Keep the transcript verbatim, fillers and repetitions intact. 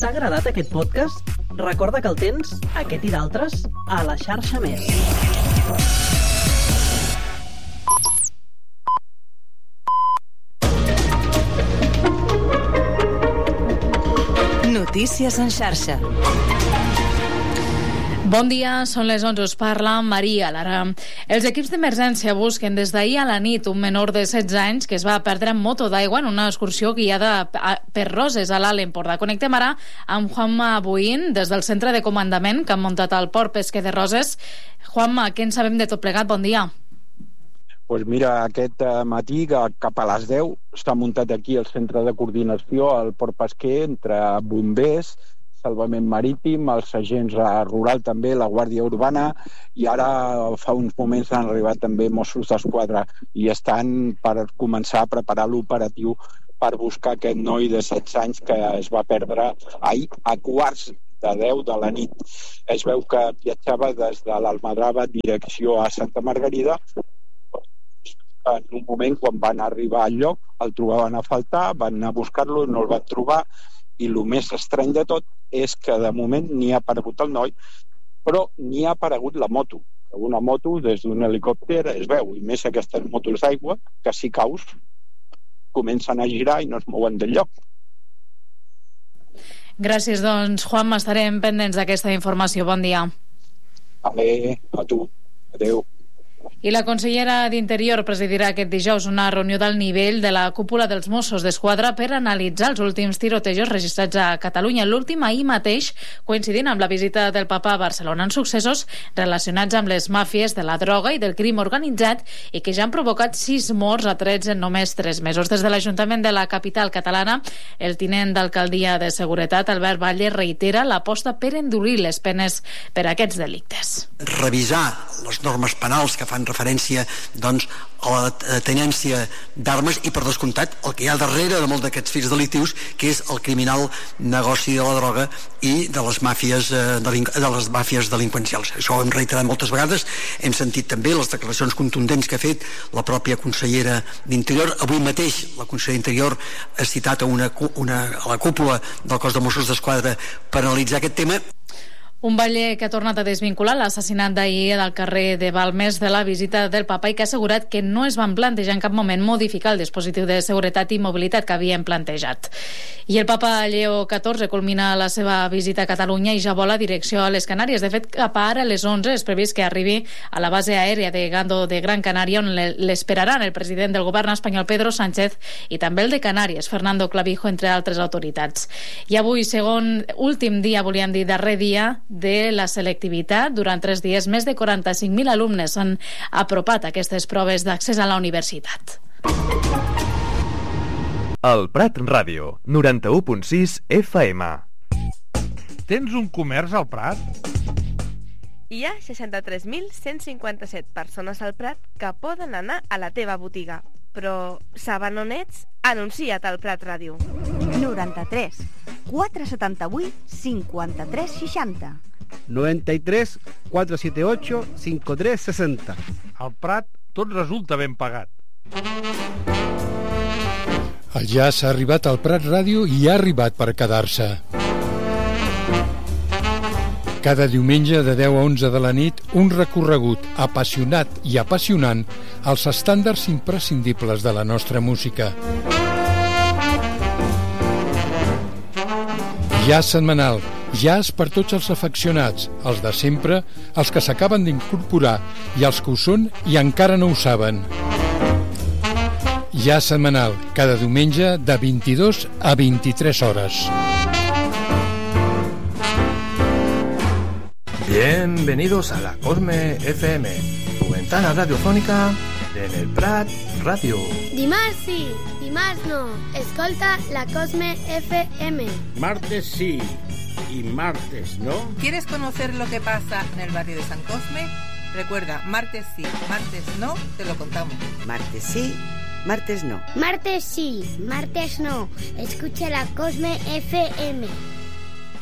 T'ha agradat aquest podcast? Recorda que el tens, aquest i d'altres, a la xarxa Més. Notícies en xarxa. Bon dia, són les onze, us parla Maria Lara. Els equips d'emergència busquen des d'ahir a la nit un menor de setze anys que es va perdre en moto d'aigua en una excursió guiada per Roses a l'Alt Empordà. Connectem ara amb Juanma Buin des del centre de comandament que han muntat al port pesquer de Roses. Juanma, què en sabem de tot plegat? Bon dia. Pues mira, aquest matí, cap a les deu, està muntat aquí el centre de coordinació al port pesquer entre bombers, salvament marítim, els agents rural també, la Guàrdia Urbana, i ara fa uns moments han arribat també Mossos d'Esquadra i estan per començar a preparar l'operatiu per buscar aquest noi de setze anys que es va perdre ahir a quarts de deu de la nit. Es veu que viatjava des de l'Almadrava direcció a Santa Margarida. En un moment, quan van arribar al lloc, el trobaven a faltar, van anar a buscar-lo, no el van trobar, i el més estrany de tot és que de moment ni ha aparegut el noi, però ni ha aparegut la moto. Una moto des d'un helicòpter es veu, i més aquestes motos d'aigua, que si caus comencen a girar i no es mouen del lloc. Gràcies, doncs, Juanma, estarem pendents d'aquesta informació. Bon dia. També, a tu. Adéu. I la consellera d'Interior presidirà aquest dijous una reunió d'alt nivell de la cúpula dels Mossos d'Esquadra per analitzar els últims tirotejos registrats a Catalunya. L'últim ahir mateix, coincidint amb la visita del papa a Barcelona, en successos relacionats amb les màfies de la droga i del crim organitzat i que ja han provocat sis morts a trets en només tres mesos. Des de l'Ajuntament de la capital catalana, el tinent d'Alcaldia de Seguretat, Albert Valle, reitera l'aposta per endurir les penes per a aquests delictes. Revisar les normes penals que fan referència doncs, a la tenència d'armes i, per descomptat, el que hi ha darrere de molts d'aquests fets delictius, que és el criminal negoci de la droga i de les màfies, eh, de les màfies delinqüencials. Això ho hem reiterat moltes vegades, hem sentit també les declaracions contundents que ha fet la pròpia consellera d'Interior. Avui mateix la consellera d'Interior ha citat a, una, una, a la cúpula del cos de Mossos d'Esquadra per analitzar aquest tema. Un Valle que ha tornat a desvincular l'assassinat d'ahir del carrer de Balmes de la visita del papa i que ha assegurat que no es van plantejar en cap moment modificar el dispositiu de seguretat i mobilitat que havien plantejat. I el papa Lleó catorze culmina la seva visita a Catalunya i ja vola direcció a les Canàries. De fet, cap a ara a les onze és previst que arribi a la base aèria de Gando de Gran Canària, on l'esperaran el president del govern espanyol Pedro Sánchez i també el de Canàries, Fernando Clavijo, entre altres autoritats. I avui, segon últim dia, volíem dir darrer dia, de la selectivitat. Durant tres dies, més de quaranta-cinc mil alumnes s'han apropat a aquestes proves d'accés a la universitat. El Prat Ràdio, noranta-u punt sis F M. Tens un comerç al Prat? Hi ha seixanta-tres mil cent cinquanta-set persones al Prat que poden anar a la teva botiga. Però saben on ets? Anuncia't al Prat Ràdio. noranta-tres quatre setanta-vuit cinquanta-tres seixanta. noventa y tres quatre setanta ocho cinquanta tres sesenta. Al Prat tot resulta ben pagat. El jazz ha arribat al Prat Ràdio i ha arribat per quedar-se. Cada diumenge de deu a onze de la nit, un recorregut apassionat i apassionant als estàndards imprescindibles de la nostra música. Jazz setmanal, jazz per tots els afeccionats, els de sempre, els que s'acaben d'incorporar i els que ho són i encara no ho saben. Jazz setmanal, cada diumenge de vint-i-dos a vint-i-tres hores. Bienvenidos a la Cosme F M, tu ventana radiofónica en el Prat Radio. Dimarts sí, dimarts no. Escolta la Cosme F M. Martes sí y martes no. ¿Quieres conocer lo que pasa en el barrio de San Cosme? Recuerda, martes sí, martes no, te lo contamos. Martes sí, martes no. Martes sí, martes no. Escucha la Cosme F M.